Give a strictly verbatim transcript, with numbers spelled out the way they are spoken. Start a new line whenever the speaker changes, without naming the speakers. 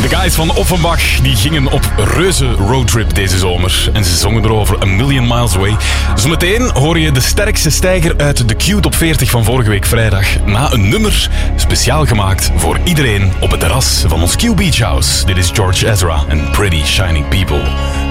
De guys van Offenbach die gingen op reuze roadtrip deze zomer. En ze zongen erover A Million Miles Away. Zometeen hoor je de sterkste stijger uit de Q Top veertig van vorige week vrijdag. Na een nummer speciaal gemaakt voor iedereen op het terras van ons Q Beach House. Dit is George Ezra en Pretty Shining People.